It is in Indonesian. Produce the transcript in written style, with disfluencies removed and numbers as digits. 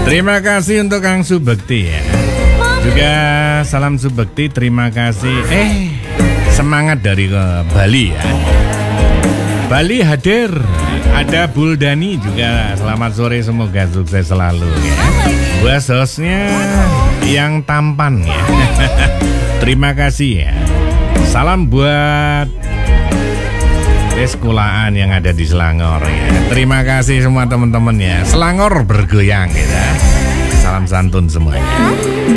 Terima kasih untuk Kang Subekti ya. Juga salam Subekti, terima kasih. Semangat dari Bali ya. Bali hadir. Ada Buldani juga. Selamat sore, semoga sukses selalu ya. Buat hostnya yang tampan ya. Terima kasih ya. Salam buat sekolahan yang ada di Selangor ya. Terima kasih semua teman-teman ya. Selangor bergoyang ya. Salam santun semuanya.